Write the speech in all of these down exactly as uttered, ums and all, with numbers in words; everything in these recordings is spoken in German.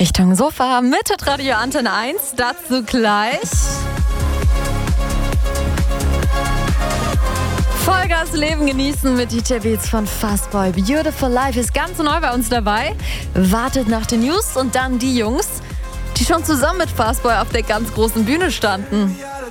Richtung Sofa mit Radio Antenne eins, dazu gleich. Vollgas Leben genießen mit D J Beats von Fastboy. Beautiful Life ist ganz neu bei uns dabei. Wartet nach den News und dann die Jungs, die schon zusammen mit Fastboy auf der ganz großen Bühne standen.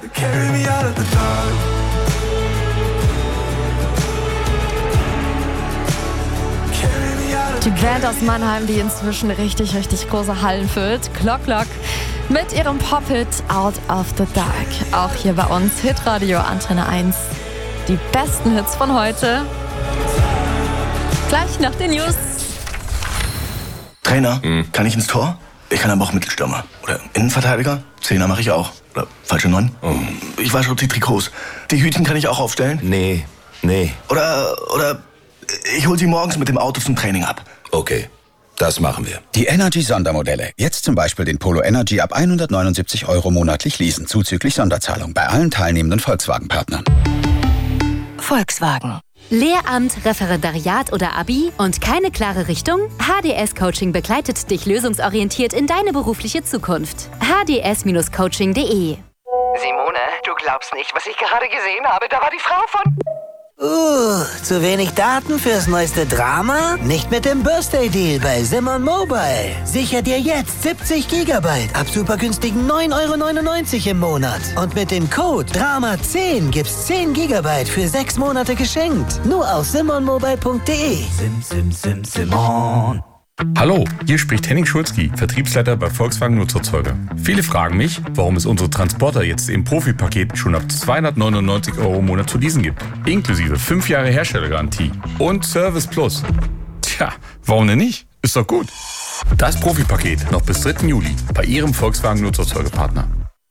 Die Band aus Mannheim, die inzwischen richtig, richtig große Hallen füllt. Clock Clock mit ihrem Pop-Hit Out of the Dark. Auch hier bei uns Hitradio Antenne eins. Die besten Hits von heute. Gleich nach den News. Trainer, mhm. kann ich ins Tor? Ich kann aber auch Mittelstürmer. Oder Innenverteidiger? Zehner mache ich auch. Oder falsche Neun? Oh. Ich wasche auch die Trikots. Die Hütchen kann ich auch aufstellen? Nee, nee. Oder, oder ich hol sie morgens mit dem Auto zum Training ab. Okay, das machen wir. Die Energy-Sondermodelle. Jetzt zum Beispiel den Polo Energy ab hundertneunundsiebzig Euro monatlich leasen, zuzüglich Sonderzahlung bei allen teilnehmenden Volkswagen-Partnern. Volkswagen. Lehramt, Referendariat oder Abi und keine klare Richtung? H D S-Coaching begleitet dich lösungsorientiert in deine berufliche Zukunft. h d s Coaching punkt d e Simone, du glaubst nicht, was ich gerade gesehen habe. Da war die Frau von... Uh, zu wenig Daten fürs neueste Drama? Nicht mit dem Birthday-Deal bei Simon Mobile. Sicher dir jetzt siebzig Gigabyte ab super günstigen neun Euro neunundneunzig im Monat. Und mit dem Code Drama zehn gibt's zehn Gigabyte für sechs Monate geschenkt. Nur auf simon mobile punkt d e. Sim, sim, sim, Simon. Hallo, hier spricht Henning Schulzki, Vertriebsleiter bei Volkswagen Nutzerzeuger. Viele fragen mich, warum es unsere Transporter jetzt im Profi-Paket schon ab zweihundertneunundneunzig Euro im Monat zu leasen gibt. Inklusive fünf Jahre Herstellergarantie und Service Plus. Tja, warum denn nicht? Ist doch gut. Das Profi-Paket noch bis dritten Juli bei Ihrem Volkswagen Nutzerzeugerpartner.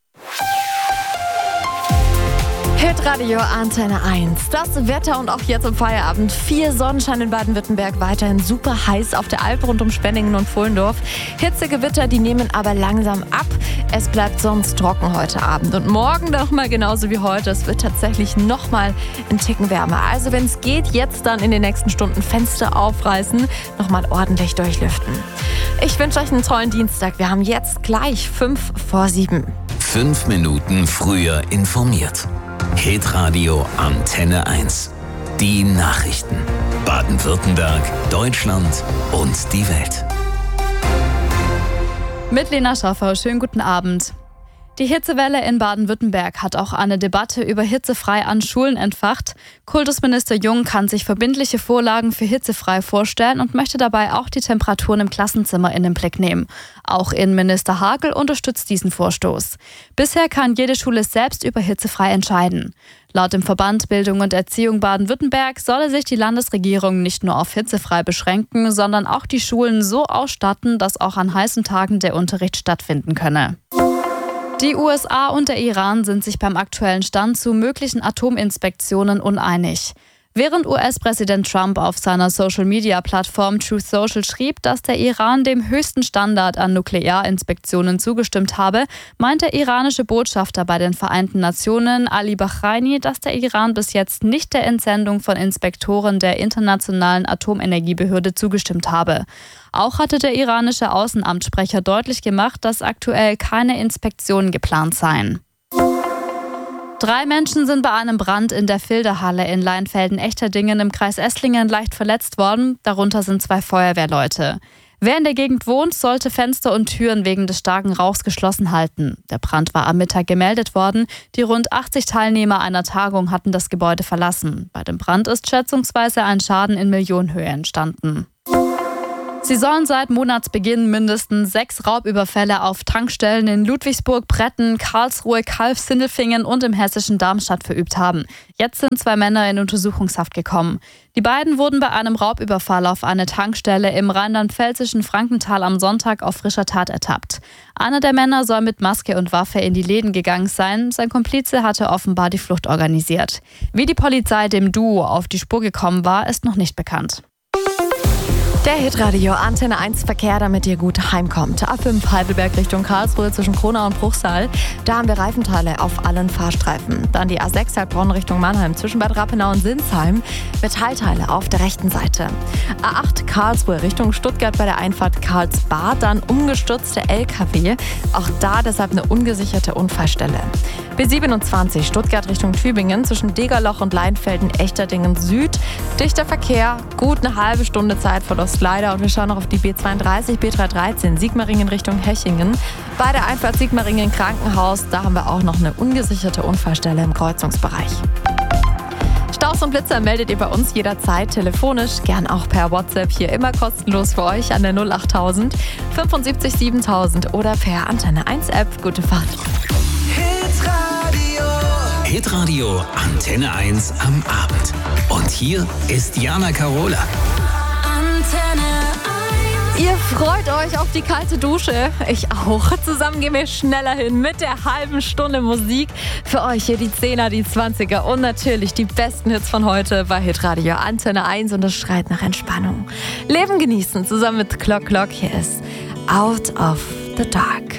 Hitradio Antenne eins. Das Wetter und auch jetzt im Feierabend. Viel Sonnenschein in Baden-Württemberg, weiterhin super heiß auf der Alp rund um Spenningen und Pfullendorf. Hitzegewitter, die nehmen aber langsam ab. Es bleibt sonst trocken heute Abend. Und morgen noch mal genauso wie heute. Es wird tatsächlich noch mal ein Ticken wärmer. Also wenn es geht, jetzt dann in den nächsten Stunden Fenster aufreißen, noch mal ordentlich durchlüften. Ich wünsche euch einen tollen Dienstag. Wir haben jetzt gleich fünf vor sieben. Fünf Minuten früher informiert. Hitradio Antenne eins. Die Nachrichten. Baden-Württemberg, Deutschland und die Welt. Mit Lena Schaffer, schönen guten Abend. Die Hitzewelle in Baden-Württemberg hat auch eine Debatte über hitzefrei an Schulen entfacht. Kultusminister Jung kann sich verbindliche Vorlagen für hitzefrei vorstellen und möchte dabei auch die Temperaturen im Klassenzimmer in den Blick nehmen. Auch Innenminister Hagel unterstützt diesen Vorstoß. Bisher kann jede Schule selbst über hitzefrei entscheiden. Laut dem Verband Bildung und Erziehung Baden-Württemberg solle sich die Landesregierung nicht nur auf hitzefrei beschränken, sondern auch die Schulen so ausstatten, dass auch an heißen Tagen der Unterricht stattfinden könne. Die U S A und der Iran sind sich beim aktuellen Stand zu möglichen Atominspektionen uneinig. Während U S-Präsident Trump auf seiner Social-Media-Plattform Truth Social schrieb, dass der Iran dem höchsten Standard an Nuklearinspektionen zugestimmt habe, meint der iranische Botschafter bei den Vereinten Nationen, Ali Bahraini, dass der Iran bis jetzt nicht der Entsendung von Inspektoren der Internationalen Atomenergiebehörde zugestimmt habe. Auch hatte der iranische Außenamtssprecher deutlich gemacht, dass aktuell keine Inspektionen geplant seien. Drei Menschen sind bei einem Brand in der Filderhalle in Leinfelden-Echterdingen im Kreis Esslingen leicht verletzt worden. Darunter sind zwei Feuerwehrleute. Wer in der Gegend wohnt, sollte Fenster und Türen wegen des starken Rauchs geschlossen halten. Der Brand war am Mittag gemeldet worden. Die rund achtzig Teilnehmer einer Tagung hatten das Gebäude verlassen. Bei dem Brand ist schätzungsweise ein Schaden in Millionenhöhe entstanden. Sie sollen seit Monatsbeginn mindestens sechs Raubüberfälle auf Tankstellen in Ludwigsburg, Bretten, Karlsruhe, Calw-Sindelfingen und im hessischen Darmstadt verübt haben. Jetzt sind zwei Männer in Untersuchungshaft gekommen. Die beiden wurden bei einem Raubüberfall auf eine Tankstelle im rheinland-pfälzischen Frankenthal am Sonntag auf frischer Tat ertappt. Einer der Männer soll mit Maske und Waffe in die Läden gegangen sein. Sein Komplize hatte offenbar die Flucht organisiert. Wie die Polizei dem Duo auf die Spur gekommen war, ist noch nicht bekannt. Der Hitradio Antenne eins Verkehr, damit ihr gut heimkommt. A fünf Heidelberg Richtung Karlsruhe zwischen Kronau und Bruchsal. Da haben wir Reifenteile auf allen Fahrstreifen. Dann die A sechs Heilbronn Richtung Mannheim zwischen Bad Rappenau und Sinsheim. Metallteile auf der rechten Seite. A acht Karlsruhe Richtung Stuttgart bei der Einfahrt Karlsbad. Dann umgestürzte L K W. Auch da deshalb eine ungesicherte Unfallstelle. B siebenundzwanzig Stuttgart Richtung Tübingen zwischen Degerloch und Leinfelden-Echterdingen Süd. Dichter Verkehr, gut eine halbe Stunde Zeitverlust leider. Und wir schauen noch auf die B zweiunddreißig, B dreihundertdreizehn Sigmaringen Richtung Hechingen. Bei der Einfahrt Sigmaringen Krankenhaus, da haben wir auch noch eine ungesicherte Unfallstelle im Kreuzungsbereich. Staus und Blitzer meldet ihr bei uns jederzeit telefonisch, gern auch per WhatsApp, hier immer kostenlos für euch an der null achttausend fünfundsiebzig siebentausend oder per Antenne eins App. Gute Fahrt. Hitradio. Hitradio Antenne eins am Abend. Und hier ist Jana Karola. Antenne eins. Ihr freut euch auf die kalte Dusche. Ich auch. Zusammen gehen wir schneller hin mit der halben Stunde Musik. Für euch hier die Zehner, die Zwanziger und natürlich die besten Hits von heute bei Hitradio Antenne eins. Und es schreit nach Entspannung. Leben genießen zusammen mit Clock Clock. Hier ist Out of the Dark.